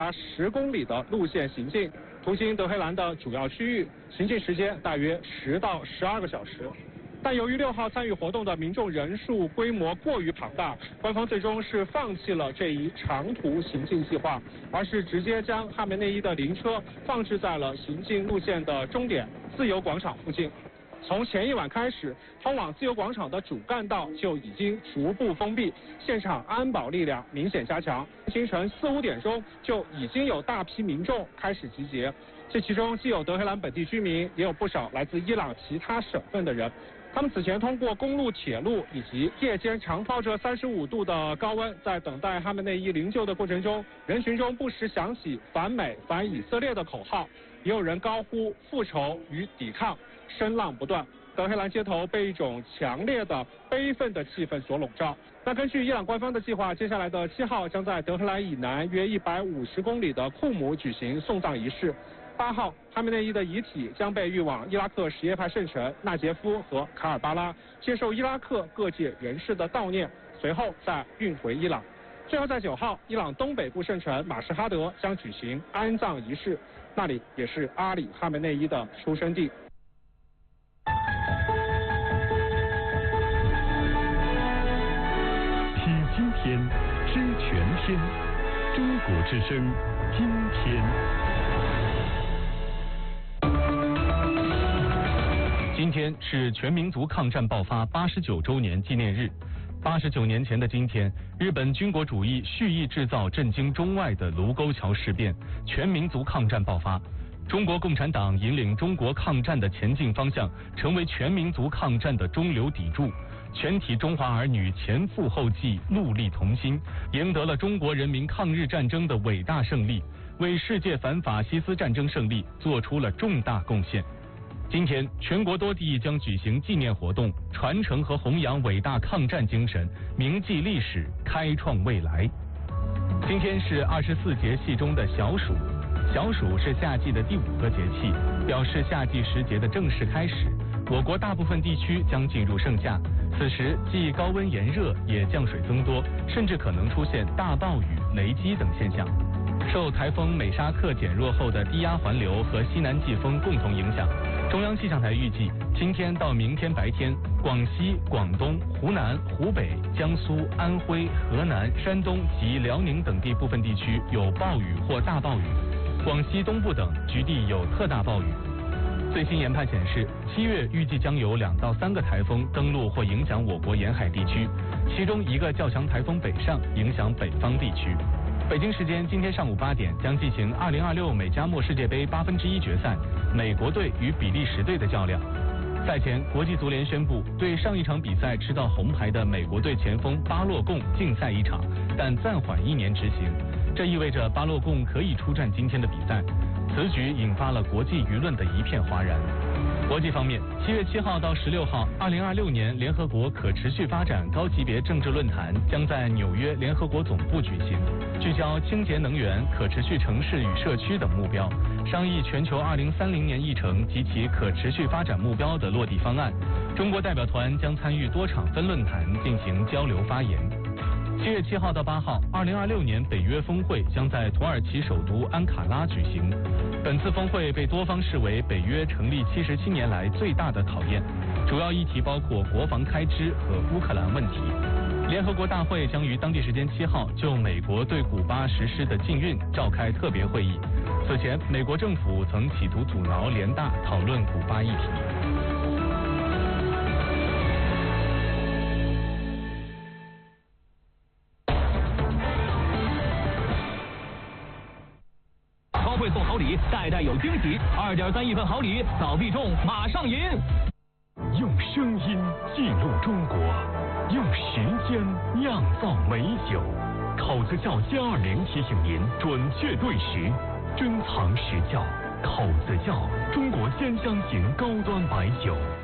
10公里的路线行进，途经德黑兰的主要区域，行进时间大约10到12个小时。但由于6号参与活动的民众人数规模过于庞大，官方最终是放弃了这一长途行进计划，而是直接将哈梅内伊的灵车放置在了行进路线的终点自由广场附近。从前一晚开始，通往自由广场的主干道就已经逐步封闭，现场安保力量明显加强。清晨4、5点钟就已经有大批民众开始集结，这其中既有德黑兰本地居民，也有不少来自伊朗其他省份的人。他们此前通过公路、铁路以及夜间长抛着35度的高温，在等待哈梅内伊灵柩的过程中，人群中不时响起反美、反以色列的口号，也有人高呼复仇与抵抗，声浪不断。德黑兰街头被一种强烈的悲愤的气氛所笼罩。那根据伊朗官方的计划，接下来的7号将在德黑兰以南约150公里的库姆举行送葬仪式。8号，哈梅内伊的遗体将被运往伊拉克什叶派圣城纳杰夫和卡尔巴拉，接受伊拉克各界人士的悼念，随后再运回伊朗。最后在9号，伊朗东北部圣城马什哈德将举行安葬仪式，那里也是阿里·哈梅内伊的出生地。 听今天，知全天，中国之声，今天。 今天是全民族抗战爆发89周年纪念日。89年前的今天，日本军国主义蓄意制造震惊中外的卢沟桥事变，全民族抗战爆发。中国共产党引领中国抗战的前进方向，成为全民族抗战的中流砥柱。全体中华儿女前赴后继，戮力同心，赢得了中国人民抗日战争的伟大胜利，为世界反法西斯战争胜利做出了重大贡献。今天，全国多地将举行纪念活动，传承和弘扬伟大抗战精神，铭记历史，开创未来。今天是24节气中的小暑，小暑是夏季的第5个节气，表示夏季时节的正式开始。我国大部分地区将进入盛夏，此时既高温炎热，也降水增多，甚至可能出现大暴雨、雷击等现象。受台风美沙克减弱后的低压环流和西南季风共同影响，中央气象台预计，今天到明天白天，广西、广东、湖南、湖北、江苏、安徽、河南、山东及辽宁等地部分地区有暴雨或大暴雨，广西东部等局地有特大暴雨。最新研判显示，7月预计将有2到3个台风登陆或影响我国沿海地区，其中1个较强台风北上，影响北方地区。北京时间今天上午8点将进行2026美加墨世界杯1/8决赛，美国队与比利时队的较量。赛前，国际足联宣布对上一场比赛吃到红牌的美国队前锋巴洛贡禁赛1场，但暂缓1年执行。这意味着巴洛贡可以出战今天的比赛。此举引发了国际舆论的一片哗然。国际方面，7月7号到16号，2026年联合国可持续发展高级别政治论坛将在纽约联合国总部举行，聚焦清洁能源、可持续城市与社区等目标，商议全球2030年议程及其可持续发展目标的落地方案。中国代表团将参与多场分论坛进行交流发言。7月7号到8号，2026年北约峰会将在土耳其首都安卡拉举行。本次峰会被多方视为北约成立77年来最大的考验，主要议题包括国防开支和乌克兰问题。联合国大会将于当地时间7号就美国对古巴实施的禁运召开特别会议。此前，美国政府曾企图阻挠联大讨论古巴议题。 会送好礼，代代有惊喜，2.3亿份好礼，早必中，马上赢！ 用声音记录中国，用时间酿造美酒。口子窖+20提醒您准确对时，珍藏时窖。口子窖，中国鲜香型高端白酒。